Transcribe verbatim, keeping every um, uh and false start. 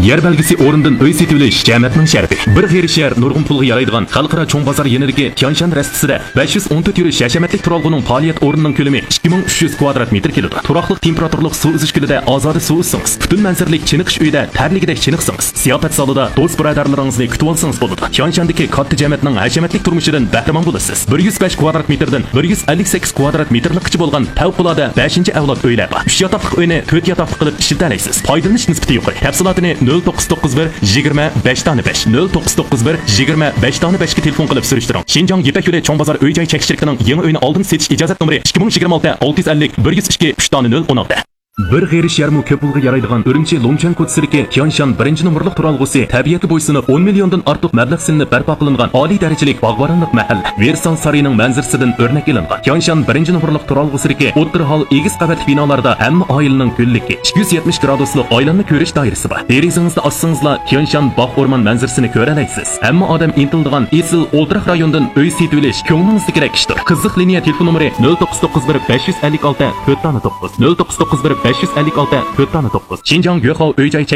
Yer belgisi o'rindan uy setilish jamiyatning sharafi. Bir g'ayri shahar nurg'un pulga yaraydigan xalqaro cho'ng bozor yanidagi Tianshan rastisida besh yuz o'n to'rt yurish hashamatlik turalg'uning faoliyat o'rnining ko'lami ikki ming uch yuz kvadrat metr keladi. Turaqliq temperaturlik suv uzish gulida ozoda suv uzsangiz, butun manzaralik chiniqish uyida tarligidek chiniqsangiz, ziyofat salida do'st birodarlaringizni kutib olsangiz bo'ladi. Tianshandagi katta jamiyatning hashamatlik turmushidan bahramand bo'lasiz. bir yuz besh kvadrat metrdan bir yuz ellik sakkiz kvadrat metrlikcha bo'lgan favqulodda beshinchi avlod uylar bor. uch yotoqli uyni to'rt yotoqli qilib ishlatalaysiz. Foydalanish nisbati yuqori. Tafsilotini nol to'qqiz to'qqiz bir yigirma besh besh nol to'qqiz to'qqiz bir yigirma besh besh ga telefon qilib surishtiring. Shinjong Yepak yo'li cho'ng bozor uy-joy chekish shirkatining yangi uyni oldin setish ijozat nomeri ikki ming yigirma olti olti yuz ellik bir yuz ikki uch nol o'n olti. Bir g'ayri sharmu ko'p pulga yaraydigan Urumchi Longchan ko'chsidagi Tianshan birinchi nomerlik turalg'usi tabiati bo'ysunib o'n milliondan ortiq mablag' silinib barpo qilingan oliy darajalik bog'boronlik mahalla Versan Sarayning manzarasidan o'rnak olingan. Tianshan birinchi nomerlik turalg'usidagi o'ttir hol egiz qavatli binolarda hamma oilaning kunligi ikki yuz yetmish graduslik oilanni ko'rish doirasi bor. Derizingizda ossangizlar Tianshan bog' o'rmon manzarasini ko'ra olasiz. Hamma odam intildigan Esil O'ltiraq rayonidan uy setib olish ko'nglingizdagi kerak ishdir. Qiziq liniya telefon nomeri nol to'qqiz to'qqiz bir besh yuz ellik olti to'rt to'qqiz nol to'qqiz to'qqiz bir besh yuz ellik olti to'rt to'qqiz. Shinjong Yo'qov uy-joy